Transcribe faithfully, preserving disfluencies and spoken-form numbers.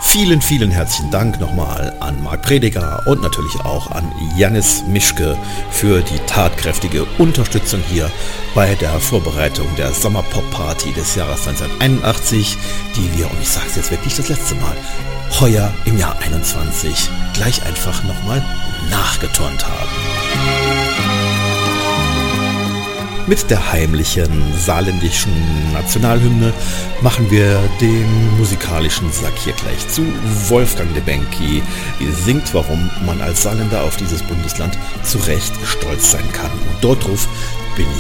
Vielen, vielen herzlichen Dank nochmal an Marc Prediger und natürlich auch an Janis Mischke für die tatkräftige Unterstützung hier bei der Vorbereitung der Sommerpop-Party des Jahres neunzehnhunderteinundachtzig, die wir, und ich sage es jetzt wirklich das letzte Mal, heuer im Jahr einundzwanzig gleich einfach nochmal nachgeturnt haben. Mit der heimlichen saarländischen Nationalhymne machen wir den musikalischen Sack hier gleich zu. Wolfgang de Benki singt, warum man als Saarländer auf dieses Bundesland zu Recht stolz sein kann. Und dort drauf bin